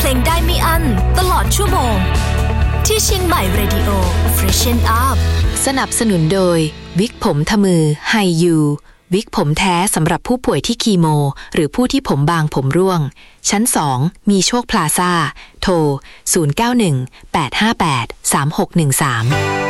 ลงได้ไม่อั้นตลอดชั่วโมงที่เชียงใหม่เรดิโอ Freshen Up สนับสนุนโดยวิกผมทะมือไฮยูวิกผมแท้สำหรับผู้ป่วยที่คีโมหรือผู้ที่ผมบางผมร่วงชั้น2มีโชคพลาซ่าโทร0918583613